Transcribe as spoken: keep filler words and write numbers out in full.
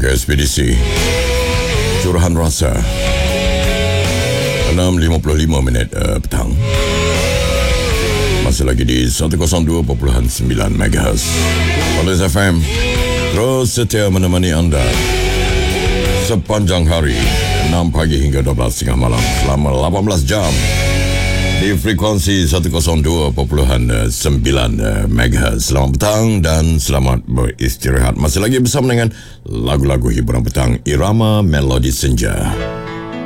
ke Ekspedisi Curahan Rasa. enam lima puluh lima minit uh, petang. Masih lagi di seratus dua perpuluhan sembilan megahertz Oleh F M. Terus setia menemani anda sepanjang hari, enam pagi hingga dua belas tengah malam, selama lapan belas jam di frekuensi seratus dua perpuluhan sembilan megahertz. Selamat petang dan selamat beristirahat. Masih lagi bersama dengan lagu-lagu hiburan petang, irama melodi senja.